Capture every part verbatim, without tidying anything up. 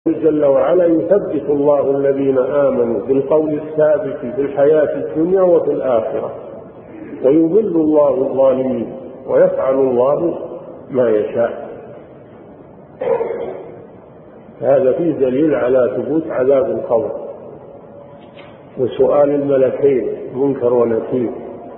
جل وعلا يثبت الله الذين آمنوا بالقول الثابت في الحياة الدنيا وفي الآخرة، ويضل الله الظالمين، ويفعل الله ما يشاء. هذا فيه دليل على ثبوت عذاب القبر وسؤال الملكين منكر ونكير.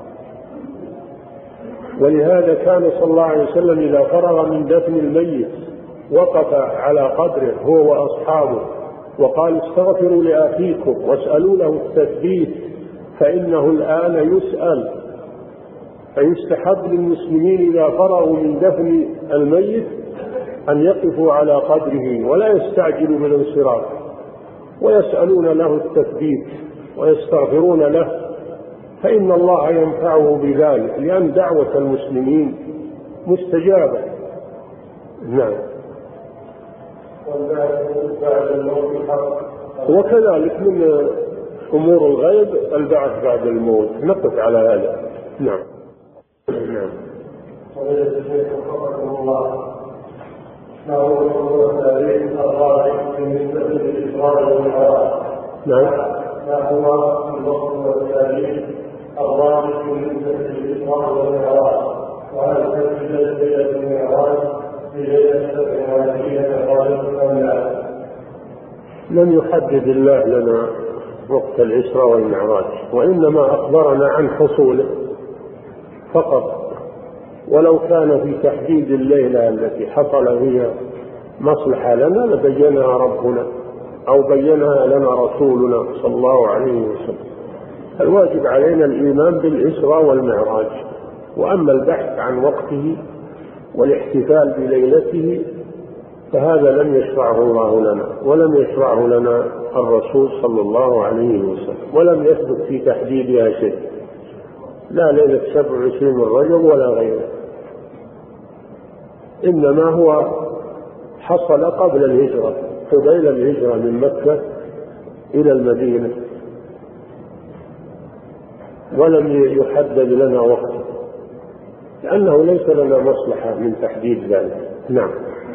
ولهذا كان صلى الله عليه وسلم إذا فرغ من دفن الميت وقف على قبره هو وأصحابه وقال: استغفروا لأخيكم واسألوا له التثبيت فإنه الآن يسأل. فيستحب للمسلمين إذا فرغوا من دفن الميت أن يقفوا على قبره ولا يستعجلوا بالانصراف، ويسألون له التثبيت ويستغفرون له، فإن الله ينفعه بذلك، لأن دعوة المسلمين مستجابة. نعم. وكذلك من أمور الغيب البعث بعد الموت، نقف على هذا. نعم. نعم. نعم. ما هو الوقت والتاريخ الرابط بالنسبة للإسراء والمعراج، وهل تسجل ليلة المعراج في ليلة سبع وعشرين غالب أم لا؟ لم يحدد الله لنا وقت الإسراء والمعراج، وإنما أخبرنا عن حصوله فقط. ولو كان في تحديد الليلة التي حصل فيها مصلحة لنا لبينها ربنا أو بينها لنا رسولنا صلى الله عليه وسلم. الواجب علينا الإيمان بالإسراء والمعراج، وأما البحث عن وقته والاحتفال بليلته فهذا لم يشرعه الله لنا، ولم يشرعه لنا الرسول صلى الله عليه وسلم، ولم يثبت في تحديدها شيء، لا ليلة سبع وعشرين من رجب ولا غيره، إنما هو حصل قبل الهجرة، قبيل الهجرة من مكة إلى المدينة، ولم يحدد لنا وقت، لأنه ليس لنا مصلحة من تحديد ذلك. نعم.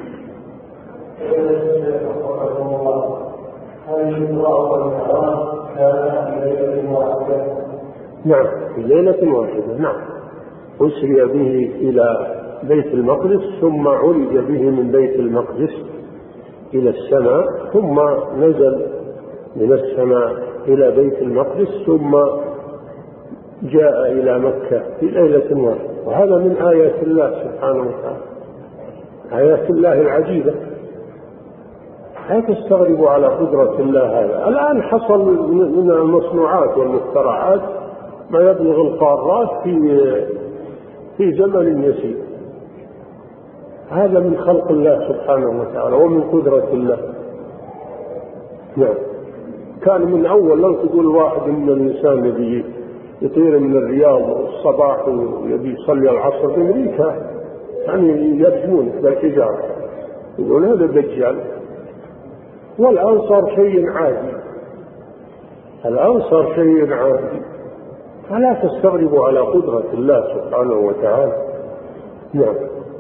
نعم، في ليلة واحدة. نعم، أسري به إلى بيت المقدس، ثم عرج به من بيت المقدس إلى السماء، ثم نزل من السماء إلى بيت المقدس، ثم جاء إلى مكة في ليلة واحدة. وهذا من آيات الله سبحانه وتعالى، آيات الله العجيبة، لا تستغربوا على قدرة الله. هذا الآن حصل من المصنوعات والمخترعات ما يبلغ القارات في في زمن يسير. هذا من خلق الله سبحانه وتعالى ومن قدرة الله. نعم. كان من أول لو تقول واحد من الإنسان يبي يطير من الرياض الصباح ويبي يصلي العصر في أمريكا، يعني يرجمون بالحجارة، يقول هذا دجال. والآن صار شيء عادي، الآن صار شيء عادي، فلا تستغربوا على قدرة الله سبحانه وتعالى. نعم.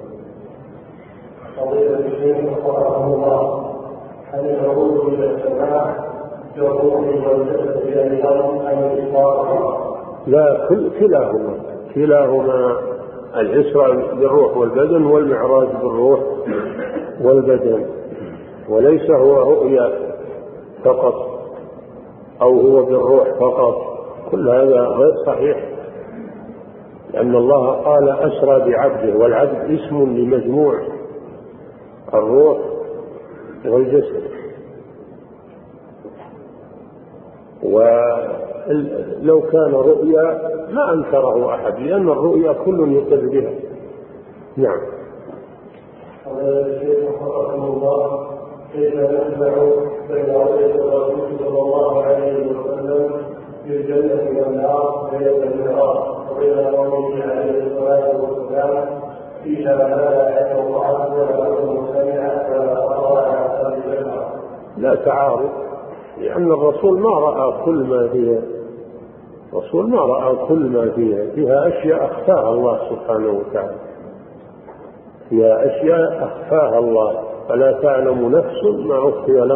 فضيلة الشيخ رحمه الله، هل العروض إلى السماء بالروح والجسد إلى الأرض أم الإسراء؟ لا، كلاهما كلاهما الإسراء بالروح والبدن، والمعراج بالروح والبدن، وليس هو رؤيا فقط أو هو بالروح فقط، كل هذا غير صحيح، لأن الله قال أسرى بعبده، والعبد اسم لمجموع الروح والجسد. ولو كان رؤيا ما أنكره أحد، لأن الرؤيا كل يؤتى بها. نعم. كيف نجمع بين رؤية الرسول صلى الله عليه وسلم في الجنة والنار ليلة المعراج وبين قوله عليه الصلاة والسلام فيها ما لا يعلم عبد ولا أذن سمع ولا خطر على قلب بشر؟ لا تعارض، لأن الرسول ما رأى كل ما فيها، الرسول ما رأى كل ما فيها، فيها أشياء أخفاها الله سبحانه وتعالى، فيها أشياء أخفاها الله، فلا تعلم نفس ما أخفي لها